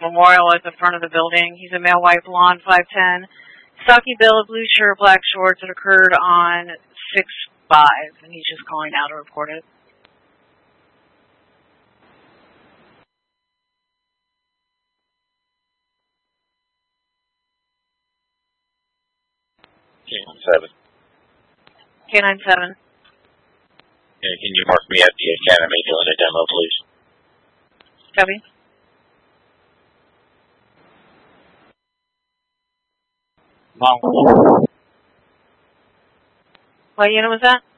memorial at the front of the building. He's a male, white, blonde, 5'10", stocky build, blue shirt, black shorts. It occurred on 6/5, and he's just calling now to report it. K-97. K-97. Yeah, can you mark me at the academy doing a demo, please? Copy. Mom. What unit was that?